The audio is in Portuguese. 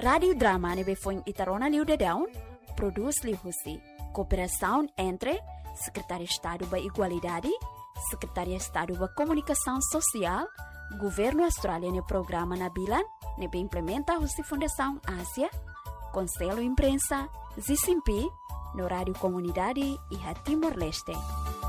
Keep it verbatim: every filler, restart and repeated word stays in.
Radio Drama nebe foi Itarona Liu de Down, produz Liu Husi. Cooperação entre Secretaria de Estado da Igualdade, Secretaria de Estado da Comunicação Social, Governo Australiano no Programa Nabilan, nebe implementa a Fundação Ásia, Conselho Imprensa, Zicimpi, no Rádio Comunidade e a Timor-Leste.